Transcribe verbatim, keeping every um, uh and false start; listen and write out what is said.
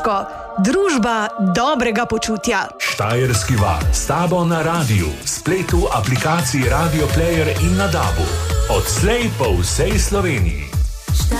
Štajersko, družba dobrega počutja. Štajerski val s tabo na radiju, spletu, aplikaciji Radio Player in na dabu. Odslej po vsej Sloveniji.